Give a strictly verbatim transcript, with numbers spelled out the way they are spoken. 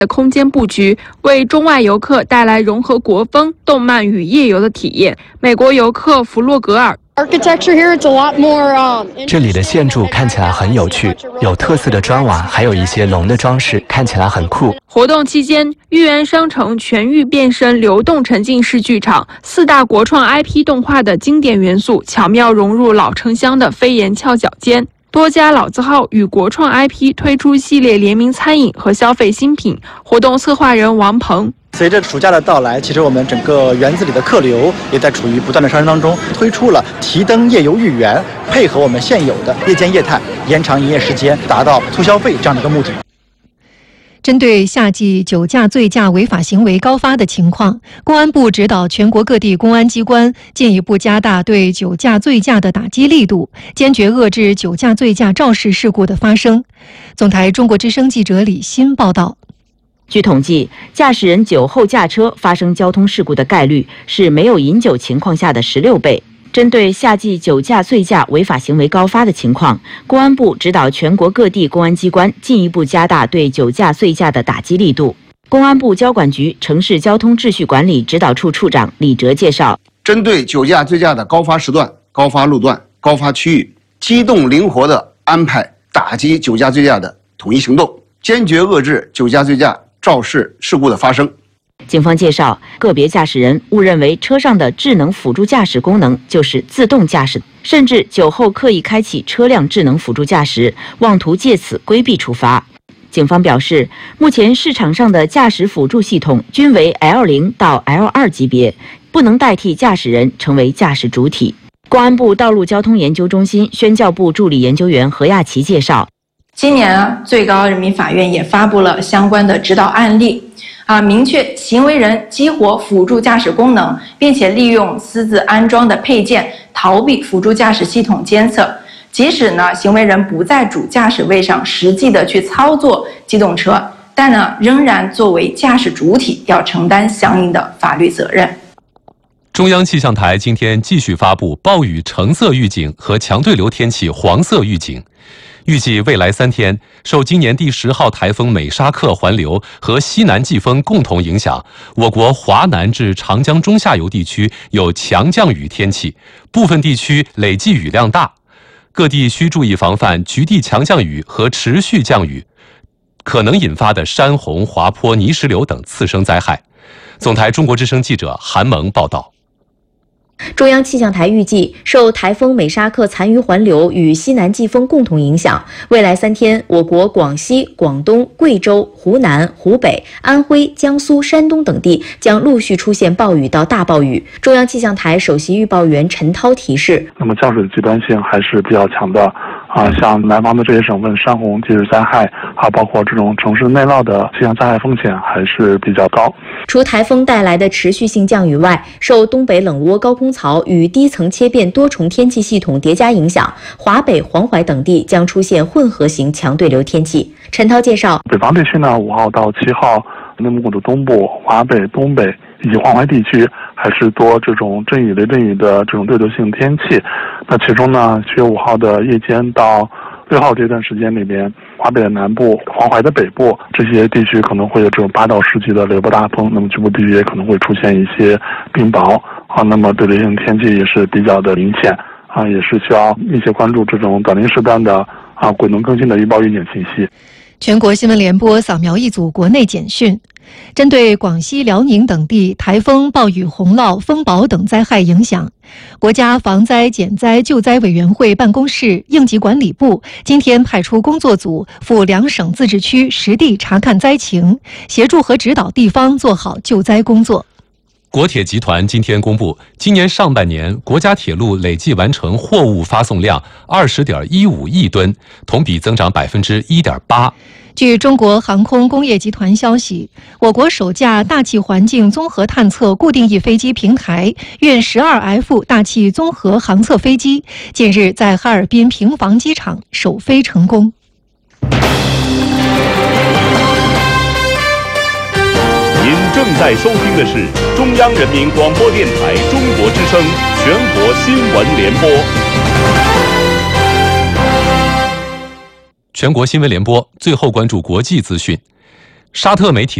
的空间布局，为中外游客带来融合国风、动漫与夜游的体验。美国游客弗洛格尔。 这里的建筑看起来很有趣，有特色的砖瓦，还有一些龙的装饰，看起来很酷。 活动期间，豫园商城全域变身流动沉浸式剧场，四大国创 I P 动画的经典元素巧妙融入老城乡的飞檐翘角间。多家老字号与国创 I P 推出系列联名餐饮和消费新品。活动策划人王鹏。 随着暑假的到来，其实我们整个园子里的客流也在处于不断的上升当中，推出了提灯夜游豫园，配合我们现有的夜间夜探，延长营业时间，达到促消费这样的一个目的。 针对夏季酒驾醉驾违法行为高发的情况，公安部指导全国各地公安机关进一步加大对酒驾醉驾的打击力度，坚决遏制酒驾醉驾肇事事故的发生。总台中国之声记者李欣报道。 据统计，驾驶人酒后驾车发生交通事故的概率是没有饮酒情况下的十六倍。针对夏季酒驾醉驾违法行为高发的情况，公安部指导全国各地公安机关进一步加大对酒驾醉驾的打击力度。公安部交管局城市交通秩序管理指导处处长李哲介绍， 针对酒驾醉驾的高发时段、高发路段、高发区域，机动灵活地安排打击酒驾醉驾的统一行动，坚决遏制酒驾醉驾肇事事故的发生。 警方介绍，个别驾驶人误认为车上的智能辅助驾驶功能就是自动驾驶，甚至酒后刻意开启车辆智能辅助驾驶，妄图借此规避处罚。警方表示，目前市场上的驾驶辅助系统均为 L 零 到 L 二 级别，不能代替驾驶人成为驾驶主体。公安部道路交通研究中心宣教部助理研究员何亚琪介绍， 今年啊，最高人民法院也发布了相关的指导案例，啊，明确行为人激活辅助驾驶功能，并且利用私自安装的配件逃避辅助驾驶系统监测。即使呢，行为人不在主驾驶位上实际的去操作机动车，但呢，仍然作为驾驶主体要承担相应的法律责任。 中央气象台今天继续发布暴雨橙色预警和强对流天气黄色预警。预计未来三天，受今年第十号台风美沙克环流和西南季风共同影响，我国华南至长江中下游地区有强降雨天气，部分地区累计雨量大，各地需注意防范局地强降雨和持续降雨可能引发的山洪、滑坡、泥石流等次生灾害。总台中国之声记者韩萌报道。 中央气象台预计，受台风美沙克残余环流与西南季风共同影响，未来三天，我国广西、广东、贵州、湖南、湖北、安徽、江苏、山东等地将陆续出现暴雨到大暴雨。中央气象台首席预报员陈涛提示， 那么降水的极端性还是比较强的啊，像南方的这些省份，山洪、地质灾害啊，包括这种城市内涝的气象灾害风险还是比较高。 除台风带来的持续性降雨外，受东北冷窝高空槽与低层切变多重天气系统叠加影响，华北、黄淮等地将出现混合型强对流天气。陈涛介绍， 北方地区呢，五号到七号，内蒙古的东部、华北、东北以及黄淮地区还是多这种阵雨、雷阵雨的这种对流性天气。那其中呢，七月五号的夜间到六号这段时间里边，华北的南部、黄淮的北部这些地区可能会有这种八到十级的雷暴大风，那么局部地区也可能会出现一些冰雹啊，那么对流性天气也是比较的明显啊，也是需要密切关注这种短临时段的啊滚动更新的预报预警信息。 全国新闻联播扫描一组国内简讯。针对广西、辽宁等地台风、暴雨、洪涝、风雹等灾害影响，国家防灾减灾救灾委员会办公室、应急管理部今天派出工作组赴两省自治区实地查看灾情，协助和指导地方做好救灾工作。 国铁集团今天公布，今年上半年国家铁路累计完成货物发送量二十点一五亿吨，同比增长百分之一点八。 据中国航空工业集团消息，我国首架大气环境综合探测固定翼飞机平台运十二 F 大气综合航测飞机近日在哈尔滨平房机场首飞成功。 您正在收听的是中央人民广播电台中国之声全国新闻联播。 全国新闻联播，最后关注国际资讯。 沙特媒体